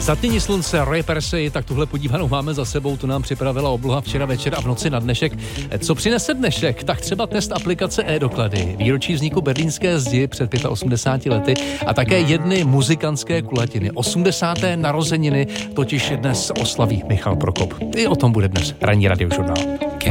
Zatyni slunce, Ray Persey, tak tuhle podívanou máme za sebou, tu nám připravila obloha včera večer a v noci na dnešek. Co přinese dnešek? Tak třeba test aplikace e-doklady, výročí vzniku berlínské zdi před 85 lety a také jedny muzikantské kulatiny. 80. narozeniny totiž dnes oslaví Michal Prokop. I o tom bude dnes ranní radiožurnál.